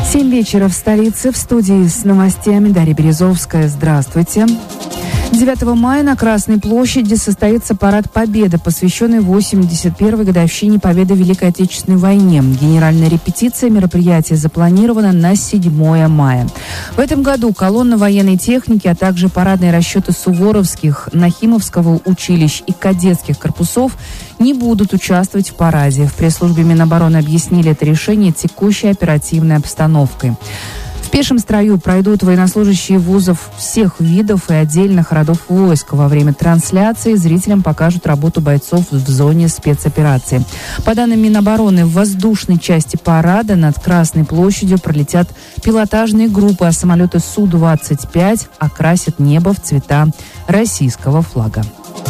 7 вечера в столице. В студии с новостями Дарья Березовская. Здравствуйте. 9 мая на Красной площади состоится парад Победы, посвященный 81-й годовщине Победы в Великой Отечественной войне. Генеральная репетиция мероприятия запланирована на 7 мая. В этом году колонна военной техники, а также парадные расчеты Суворовских, Нахимовского училищ и кадетских корпусов не будут участвовать в параде. В пресс-службе Минобороны объяснили это решение текущей оперативной обстановкой. В пешем строю пройдут военнослужащие вузов всех видов и отдельных родов войск. Во время трансляции зрителям покажут работу бойцов в зоне спецоперации. По данным Минобороны, в воздушной части парада над Красной площадью пролетят пилотажные группы, а самолеты Су-25 окрасят небо в цвета российского флага.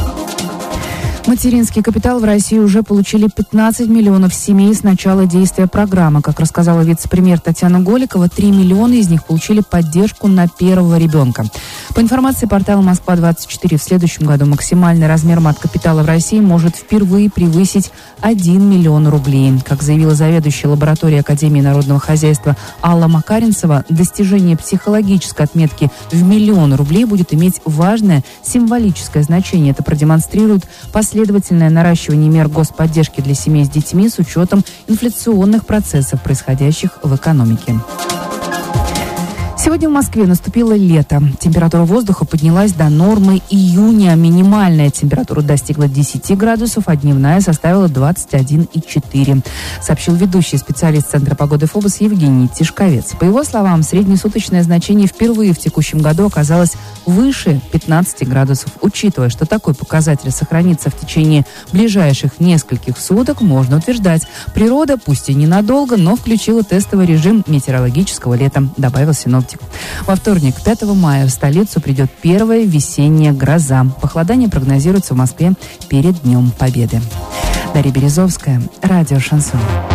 Материнский капитал в России уже получили 15 миллионов семей с начала действия программы. Как рассказала вице-премьер Татьяна Голикова, 3 миллиона из них получили поддержку на первого ребенка. По информации портала «Москва-24», в следующем году максимальный размер мат-капитала в России может впервые превысить 1 миллион рублей. Как заявила заведующая лабораторией Академии народного хозяйства Алла Макаренцева, достижение психологической отметки в 1 миллион рублей будет иметь важное символическое значение. Это продемонстрирует последовательное наращивание мер господдержки для семей с детьми с учетом инфляционных процессов, происходящих в экономике. Сегодня в Москве наступило лето. Температура воздуха поднялась до нормы июня. Минимальная температура достигла 10 градусов, а дневная составила 21,4. Сообщил ведущий специалист Центра погоды ФОБОС Евгений Тишковец. По его словам, среднесуточное значение впервые в текущем году оказалось выше 15 градусов. Учитывая, что такой показатель сохранится в течение ближайших нескольких суток, можно утверждать, природа, пусть и ненадолго, но включила тестовый режим метеорологического лета, добавил синоптик. Во вторник, 5 мая, в столицу придет первая весенняя гроза. Похолодание прогнозируется в Москве перед Днем Победы. Дарья Березовская, радио «Шансон».